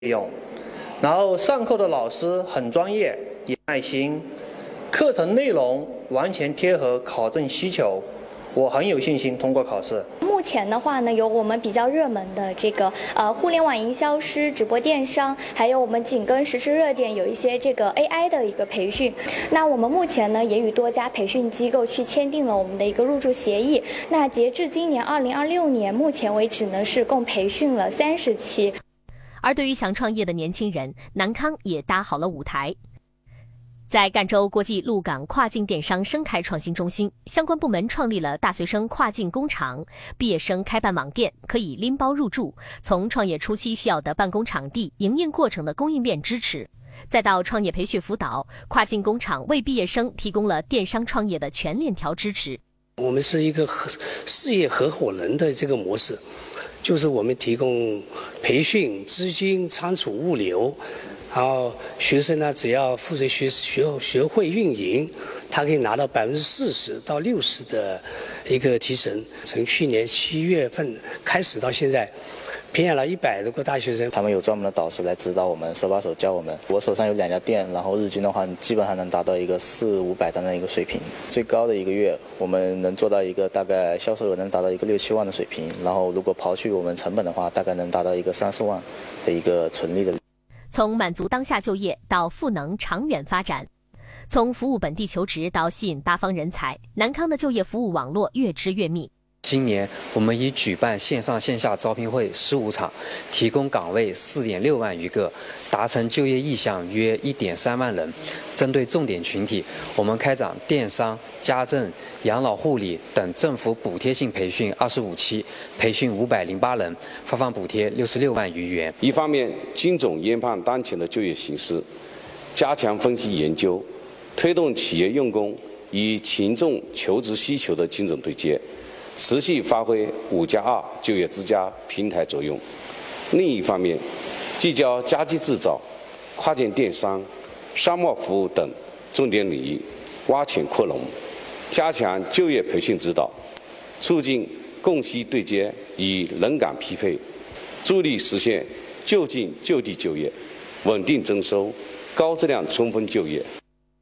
用。然后上课的老师很专业，也耐心，课程内容完全贴合考证需求，我很有信心通过考试。 目前的话呢，有我们比较热门的这个互联网营销师、直播电商，还有我们紧跟时事热点有一些这个 AI 的一个培训。那我们目前呢也与多家培训机构去签订了我们的一个入驻协议。那截至今年2026年，目前为止呢是共培训了30期。 而对于想创业的年轻人，南康也搭好了舞台。在赣州国际陆港跨境电商生态创新中心，相关部门创立了大学生跨境工厂，毕业生开办网店可以拎包入驻，从创业初期需要的办公场地、营运过程的供应链支持，再到创业培训辅导，跨境工厂为毕业生提供了电商创业的全链条支持。 我们是一个事业合伙人的这个模式，就是我们提供培训、资金、仓储、物流。然后学生呢，只要负责学会运营，他可以拿到40%到60%的一个提成。从去年7月份开始到现在，培养了100多个大学生。 他们有专门的导师来指导我们，手把手教我们。我手上有2家店，然后日均的话，基本上能达到一个400-500的那一个水平。最高的一个月，我们能做到一个大概销售额能达到一个6-7万的水平。然后如果刨去我们成本的话，大概能达到一个30万的一个纯利的。 从满足当下就业到赋能长远发展，从服务本地求职到吸引大方人才，南康的就业服务网络越织越密。 今年我们已举办线上线下招聘会15场，提供岗位4.6万余个，达成就业意向约1.3万人。针对重点群体，我们开展电商、家政、养老护理等政府补贴性培训25期，培训508人，发放补贴66万余元。 一方面，精准研判当前的就业形势，加强分析研究，推动企业用工与群众求职需求的精准对接，持续发挥5+2就业之家平台作用。另一方面，聚焦家居制造、跨境电商、商贸服务等重点领域，挖潜扩容，加强就业培训指导，促进供需对接与人岗匹配，助力实现就近就地就业、稳定增收、高质量充分就业。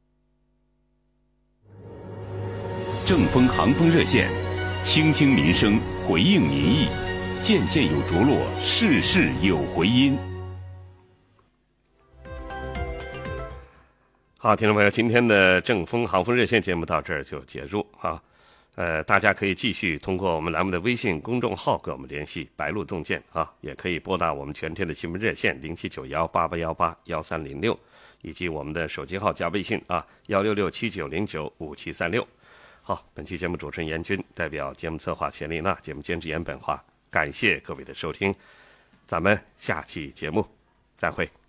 正风航风热线，倾听民生，回应民意，件件有着落，事事有回音。 好，听众朋友，今天的正风航风热线节目到这儿就结束啊。大家可以继续通过我们栏目的微信公众号跟我们联系，白鹿洞见啊，也可以拨打我们全天的新闻热线079188181306，以及我们的手机号加微信啊16679095736。好，本期节目主持人严军，代表节目策划钱丽娜，节目监制严本华，感谢各位的收听，咱们下期节目再会。